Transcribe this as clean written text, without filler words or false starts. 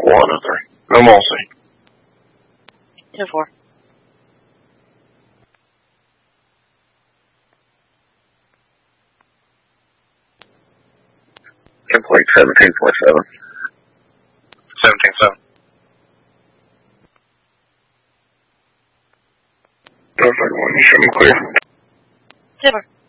403. No more C. 10-4. Complete 17.7. 17-7. Perfect one. You should be clear. 10-4.